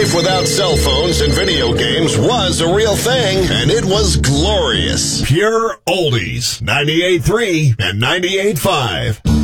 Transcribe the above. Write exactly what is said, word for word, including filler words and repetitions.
life without cell phones and video games was a real thing, and it was glorious. Pure Oldies, ninety-eight point three and ninety-eight point five.